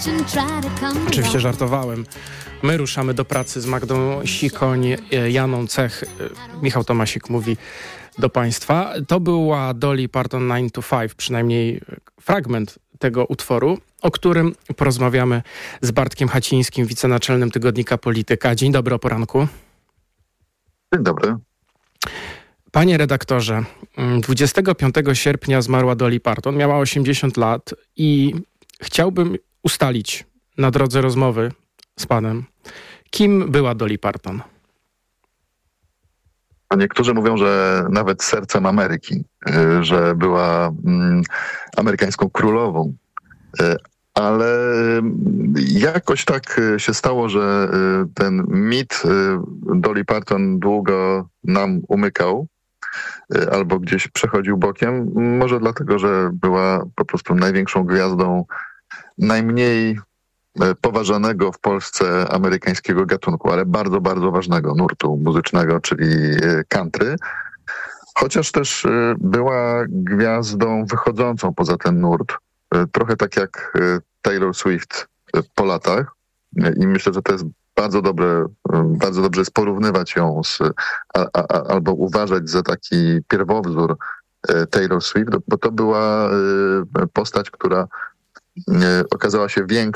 Oczywiście żartowałem. My ruszamy do pracy z Magdą Sikoń, Janą Cech. Michał Tomasik mówi do Państwa. To była Dolly Parton 9 to 5, przynajmniej fragment tego utworu, o którym porozmawiamy z Bartkiem Hacińskim, wicenaczelnym tygodnika Polityka. Dzień dobry, o poranku. Dzień dobry. Panie redaktorze, 25 sierpnia zmarła Dolly Parton, miała 80 lat i chciałbym ustalić na drodze rozmowy z panem, kim była Dolly Parton? Niektórzy mówią, że nawet sercem Ameryki, że była amerykańską królową, ale jakoś tak się stało, że ten mit Dolly Parton długo nam umykał albo gdzieś przechodził bokiem. Może dlatego, że była po prostu największą gwiazdą najmniej poważanego w Polsce amerykańskiego gatunku, ale bardzo, bardzo ważnego nurtu muzycznego, czyli country. Chociaż też była gwiazdą wychodzącą poza ten nurt. Trochę tak jak Taylor Swift po latach. I myślę, że to jest bardzo dobrze jest porównywać ją albo uważać za taki pierwowzór Taylor Swift, bo to była postać, która okazała się większa